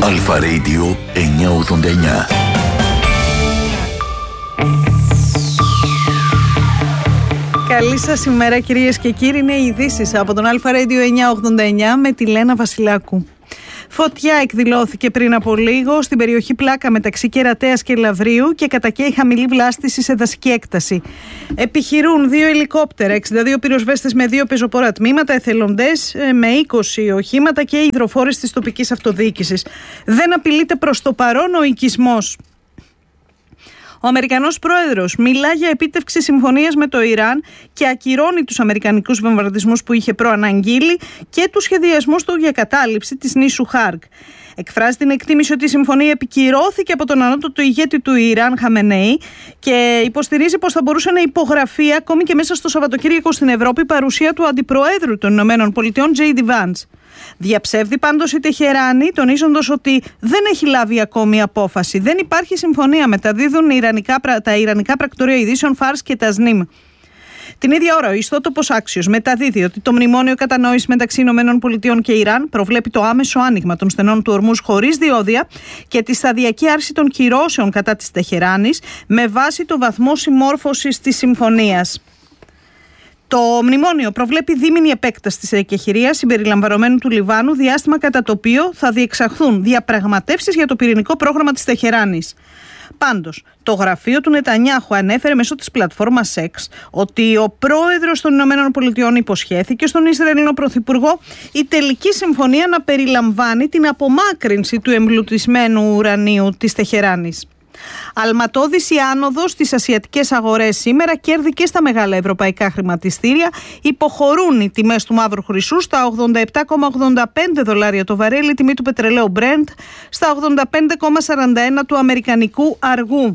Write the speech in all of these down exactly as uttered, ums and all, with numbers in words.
Αλφα Radio εννιακόσια ογδόντα εννιά. Καλή σας ημέρα κυρίες και κύριοι, είναι οι ειδήσεις από τον Αλφα Radio εννιακόσια ογδόντα εννιά με τη Λένα Βασιλάκου. Φωτιά εκδηλώθηκε πριν από λίγο στην περιοχή Πλάκα μεταξύ Κερατέας και Λαυρίου και κατακαίει χαμηλή βλάστηση σε δασική έκταση. Επιχειρούν δύο ελικόπτερα, εξήντα δύο πυροσβέστες με δύο πεζοπόρα τμήματα, εθελοντές με είκοσι οχήματα και υδροφόρες της τοπικής αυτοδιοίκησης. Δεν απειλείται προς το παρόν ο οικισμός. Ο Αμερικανός πρόεδρος μιλά για επίτευξη συμφωνίας με το Ιράν και ακυρώνει τους αμερικανικούς βομβαρδισμούς που είχε προαναγγείλει και τους σχεδιασμούς του για κατάληψη της νήσου Χάρκ. Εκφράζει την εκτίμηση ότι η συμφωνία επικυρώθηκε από τον ανώτατο ηγέτη του Ιράν, Χαμενεή, και υποστηρίζει πως θα μπορούσε να υπογραφεί ακόμη και μέσα στο Σαββατοκύριακο στην Ευρώπη παρουσία του Αντιπροέδρου των Ηνωμένων Πολιτειών, τζέι ντι Vance. Διαψεύδει πάντως η Τεχεράνη, τονίζοντας ότι δεν έχει λάβει ακόμη απόφαση. Δεν υπάρχει συμφωνία, μεταδίδουν ιρανικά, τα ιρανικά πρακτορεία ειδήσεων Φάρς και Τασνίμ. Την ίδια ώρα, ο ιστότοπος Άξιος μεταδίδει ότι το μνημόνιο κατανόησης μεταξύ Ηνωμένων Πολιτειών και Ιράν προβλέπει το άμεσο άνοιγμα των στενών του ορμούς χωρίς διόδια και τη σταδιακή άρση των κυρώσεων κατά της Τεχεράνης με βάση το βαθμό συμμόρφωσης της συμφωνίας. Το μνημόνιο προβλέπει δίμηνη επέκταση της εκεχηρίας συμπεριλαμβανομένου του Λιβάνου, διάστημα κατά το οποίο θα διεξαχθούν διαπραγματεύσεις για το πυρηνικό πρόγραμμα της Τεχεράνης. Πάντως, το γραφείο του Νετανιάχου ανέφερε μέσω της πλατφόρμας X ότι ο πρόεδρος των Ηνωμένων Πολιτειών υποσχέθηκε στον Ισραηλινό Πρωθυπουργό η τελική συμφωνία να περιλαμβάνει την απομάκρυνση του εμπλουτισμένου ουρανίου της Τεχεράνης. Αλματώδης η άνοδος στις ασιατικές αγορές σήμερα, κέρδη και στα μεγάλα ευρωπαϊκά χρηματιστήρια. Υποχωρούν οι τιμές του μαύρου χρυσού στα ογδόντα επτά κόμμα ογδόντα πέντε δολάρια το βαρέλι, η τιμή του πετρελαίου Brent στα ογδόντα πέντε κόμμα σαράντα ένα του αμερικανικού αργού.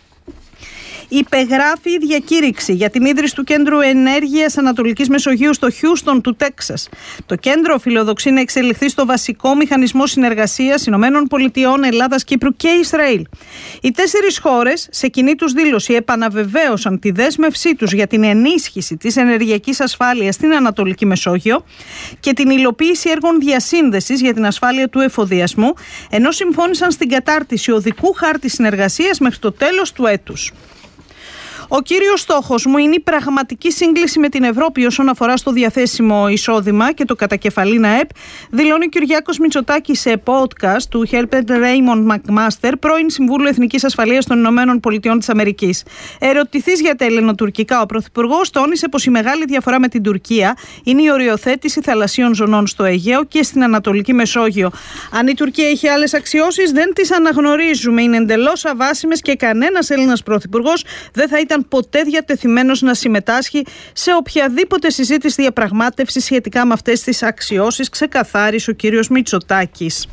Υπεγράφει η διακήρυξη για την ίδρυση του Κέντρου Ενέργειας Ανατολικής Μεσογείου στο Χιούστον του Τέξας. Το κέντρο φιλοδοξεί να εξελιχθεί στο βασικό μηχανισμό συνεργασίας Ηνωμένων Πολιτειών, Ελλάδας, Κύπρου και Ισραήλ. Οι τέσσερις χώρες σε κοινή τους δήλωση επαναβεβαίωσαν τη δέσμευσή τους για την ενίσχυση της ενεργειακής ασφάλειας στην Ανατολική Μεσόγειο και την υλοποίηση έργων διασύνδεσης για την ασφάλεια του εφοδιασμού, ενώ συμφώνησαν στην κατάρτιση οδικού χάρτη συνεργασίας μέχρι το τέλος του έτους. Ο κύριος στόχος μου είναι η πραγματική σύγκληση με την Ευρώπη όσον αφορά στο διαθέσιμο εισόδημα και το κατακεφαλήν ΑΕΠ, δηλώνει ο Κυριάκος Μητσοτάκης σε podcast του Herbert Raymond McMaster, πρώην Συμβούλου Εθνικής Ασφαλείας των Ηνωμένων Πολιτειών της Αμερικής. Ερωτηθής για τα ελληνοτουρκικά, ο Πρωθυπουργός τόνισε πως η μεγάλη διαφορά με την Τουρκία είναι η οριοθέτηση θαλασσίων ζωνών στο Αιγαίο και στην Ανατολική Μεσόγειο. Αν η Τουρκία είχε άλλες αξιώσεις, δεν τις αναγνωρίζουμε. Είναι εντελώς αβάσιμες και κανένας Έλληνας πρωθυπουργός δεν θα ήταν ποτέ διατεθειμένος να συμμετάσχει σε οποιαδήποτε συζήτηση διαπραγμάτευση σχετικά με αυτές τις αξιώσεις, ξεκαθάρισε ο κύριος Μητσοτάκης.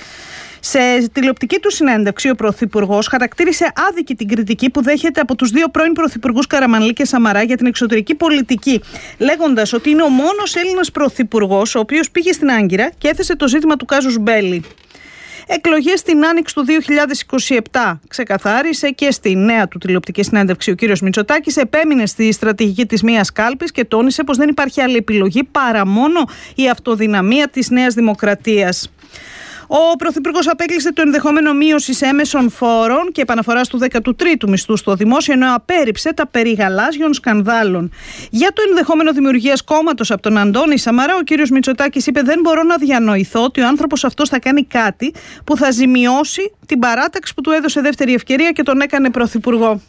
Σε τηλεοπτική του συνέντευξη, ο Πρωθυπουργός χαρακτήρισε άδικη την κριτική που δέχεται από τους δύο πρώην Πρωθυπουργούς Καραμανλή και Σαμαρά για την εξωτερική πολιτική, λέγοντας ότι είναι ο μόνος Έλληνας Πρωθυπουργός ο οποίος πήγε στην Άγκυρα και έθεσε το ζήτημα του κάζους Μπέλη. Εκλογές στην άνοιξη του δύο χιλιάδες είκοσι επτά, ξεκαθάρισε και στη νέα του τηλεοπτική συνέντευξη ο κύριος Μητσοτάκης, επέμεινε στη στρατηγική της μίας κάλπης και τόνισε πως δεν υπάρχει άλλη επιλογή παρά μόνο η αυτοδυναμία της Νέας Δημοκρατίας. Ο Πρωθυπουργός απέκλεισε το ενδεχόμενο μείωση έμεσων φόρων και επαναφοράς του δέκατου τρίτου μισθού στο δημόσιο, ενώ απέρριψε τα περί γαλάζιων σκανδάλων. Για το ενδεχόμενο δημιουργίας κόμματος από τον Αντώνη Σαμαρά, ο κύριος Μητσοτάκης είπε: «Δεν μπορώ να διανοηθώ ότι ο άνθρωπος αυτός θα κάνει κάτι που θα ζημιώσει την παράταξη που του έδωσε δεύτερη ευκαιρία και τον έκανε πρωθυπουργό».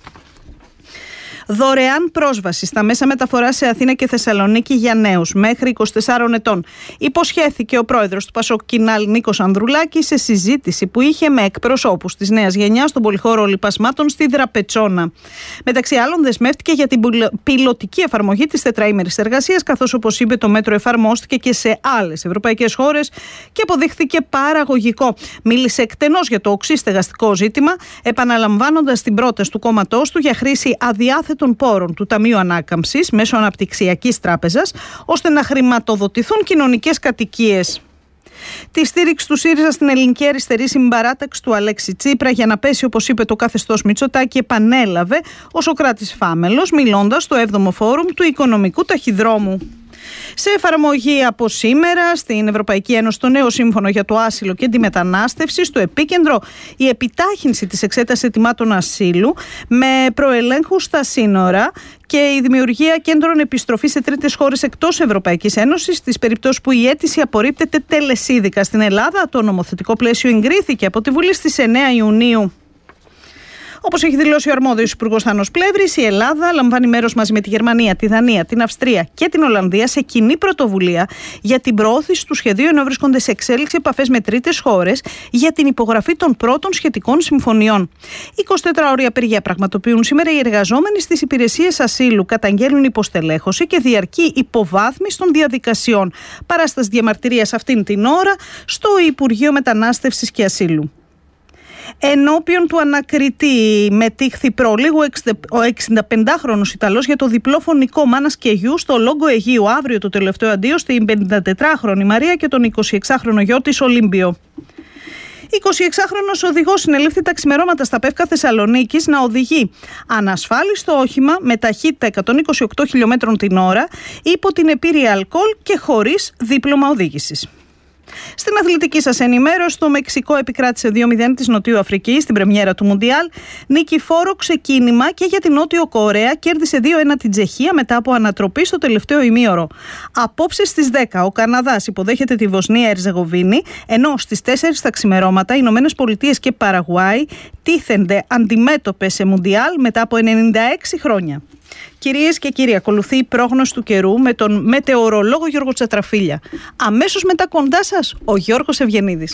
Δωρεάν πρόσβαση στα μέσα μεταφοράς σε Αθήνα και Θεσσαλονίκη για νέους μέχρι είκοσι τεσσάρων ετών. Υποσχέθηκε ο πρόεδρος του Πασόκ Κινάλ, Νίκος Ανδρουλάκης, σε συζήτηση που είχε με εκπροσώπους της νέας γενιάς στον πολυχώρο λιπασμάτων στη Δραπετσόνα. Μεταξύ άλλων, δεσμεύτηκε για την πιλωτική εφαρμογή της τετραήμερης εργασίας, καθώς, όπως είπε, το μέτρο εφαρμόστηκε και σε άλλες ευρωπαϊκές χώρες και αποδείχθηκε παραγωγικό. Μίλησε εκτενώς για το οξύ στεγαστικό ζήτημα, επαναλαμβάνοντας την πρόταση του κόμματός του για χρήση αδιάθετων των πόρων του Ταμείου Ανάκαμψης μέσω Αναπτυξιακής Τράπεζας, ώστε να χρηματοδοτηθούν κοινωνικές κατοικίες. Τη στήριξη του ΣΥΡΙΖΑ στην ελληνική αριστερή συμπαράταξη του Αλέξη Τσίπρα για να πέσει, όπως είπε, το καθεστώς Μητσοτάκη, επανέλαβε ο Σωκράτης Φάμελος, μιλώντας στο έβδομο φόρουμ του Οικονομικού Ταχυδρόμου. Σε εφαρμογή από σήμερα στην Ευρωπαϊκή Ένωση το νέο σύμφωνο για το άσυλο και τη μετανάστευση, στο επίκεντρο η επιτάχυνση της εξέτασης αιτημάτων ασύλου με προελέγχους στα σύνορα και η δημιουργία κέντρων επιστροφής σε τρίτες χώρες εκτός Ευρωπαϊκής Ένωσης στις περιπτώσεις που η αίτηση απορρίπτεται τελεσίδικα. Στην Ελλάδα το νομοθετικό πλαίσιο εγκρίθηκε από τη Βουλή στις εννέα Ιουνίου. Όπως έχει δηλώσει ο αρμόδιος Υπουργός Θάνος Πλεύρης, η Ελλάδα λαμβάνει μέρος μαζί με τη Γερμανία, τη Δανία, την Αυστρία και την Ολλανδία σε κοινή πρωτοβουλία για την προώθηση του σχεδίου, ενώ βρίσκονται σε εξέλιξη επαφές με τρίτες χώρες για την υπογραφή των πρώτων σχετικών συμφωνιών. εικοσιτετράωρη απεργία πραγματοποιούν σήμερα οι εργαζόμενοι στις υπηρεσίες ασύλου, καταγγέλνουν υποστελέχωση και διαρκή υποβάθμιση των διαδικασιών. Παράσταση διαμαρτυρίας αυτήν την ώρα στο Υπουργείο Μετανάστευσης και Ασύλου. Ενώπιον του ανακριτή μετήχθη προλίγου ο εξηνταπεντάχρονος Ιταλός για το διπλό φωνικό μάνας και γιου στο Λόγκο Αιγείου. Αύριο το τελευταίο αντίο στην πενηντατετράχρονη Μαρία και τον εικοσιεξάχρονο γιο της Ολύμπιο. εικοσιεξάχρονος οδηγός συνελήφθη τα ξημερώματα στα Πεύκα Θεσσαλονίκης να οδηγεί ανασφάλιστο όχημα με ταχύτητα εκατόν είκοσι οκτώ χιλιόμετρων την ώρα υπό την επίρρεια αλκοόλ και χωρίς δίπλωμα οδήγησης. Στην αθλητική σας ενημέρωση, το Μεξικό επικράτησε δύο μηδέν της Νοτιού Αφρικής στην πρεμιέρα του Μουντιάλ. Νικηφόρο ξεκίνημα και για την Νότιο Κορέα, κέρδισε δύο ένα την Τσεχία μετά από ανατροπή στο τελευταίο ημίωρο. Απόψε στις δέκα ο Καναδάς υποδέχεται τη Βοσνία Ερζεγοβίνη, ενώ στις τέσσερις τα ξημερώματα οι Ηνωμένες Πολιτείες και Παραγουάη τίθενται αντιμέτωπες σε Μουντιάλ μετά από ενενήντα έξι χρόνια. Κυρίες και κύριοι, ακολουθεί η πρόγνωση του καιρού με τον μετεωρολόγο Γιώργο Τσατραφίλια. Αμέσως μετά κοντά σας, ο Γιώργος Ευγενίδης.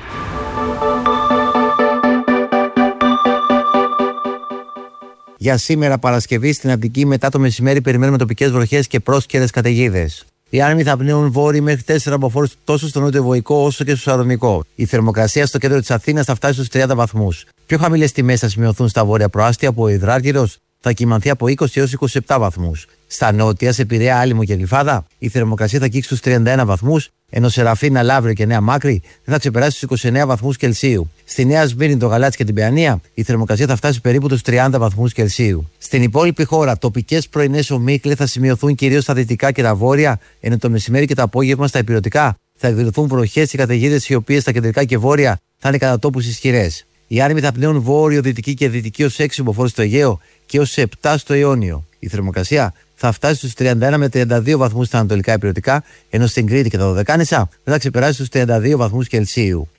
Για σήμερα Παρασκευή στην Αττική μετά το μεσημέρι περιμένουμε τοπικές βροχές και πρόσκαιρες καταιγίδες. Οι άνεμοι θα πνέουν βόρειοι μέχρι τέσσερα αποφόρους τόσο στο νότιο-βορεικό όσο και στο Σαλονικό. Η θερμοκρασία στο κέντρο της Αθήνας θα φτάσει στους τριάντα βαθμούς. Πιο χαμηλές τιμές θα σημειωθούν στα βόρεια προάστια, που ο Υδράργυρος θα κυμανθεί από είκοσι έως είκοσι επτά βαθμούς. Στα νότια, σε Πειραιά, Άλυμο και Γλυφάδα, η θερμοκρασία θα αγγίξει στους τριάντα ένα βαθμούς, ενώ σε Ραφίνα, Λαύριο και Νέα Μάκρη δεν θα ξεπεράσει στους είκοσι εννέα βαθμούς Κελσίου. Στη Νέα Σμύρνη, το Γαλάτσι και την Παιανία, η θερμοκρασία θα φτάσει περίπου τους τριάντα βαθμούς Κελσίου. Στην υπόλοιπη χώρα, τοπικές πρωινές ομίχλες θα σημειωθούν κυρίως στα δυτικά και τα βόρεια, ενώ το μεσημέρι και το απόγευμα στα ηπειρωτικά θα εκδηλωθούν βροχές και καταιγίδες, οι οποίες στα κεντρικά και βόρεια θα είναι κατά τόπους ισχυρές. Οι άνεμοι θα πνέουν βόρειο, δυτική και δυτική ως έξι μποφόρ στο Αιγαίο και ως επτά στο Ιόνιο. Η θερμοκρασία θα φτάσει στους τριάντα ένα με τριάντα δύο βαθμούς στα ανατολικά ηπειρωτικά, ενώ στην Κρήτη και τα Δωδεκάνησα δεν θα ξεπεράσει στους τριάντα δύο βαθμούς Κελσίου.